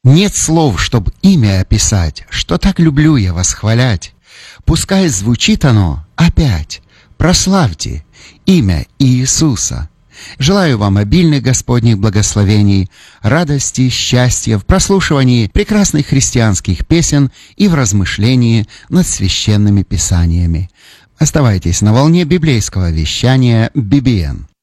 Нет слов, чтоб имя описать, что так люблю я восхвалять. Пускай звучит оно опять. Прославьте имя Иисуса. Желаю вам обильных Господних благословений, радости, счастья в прослушивании прекрасных христианских песен и в размышлении над священными писаниями. Оставайтесь на волне библейского вещания BBN.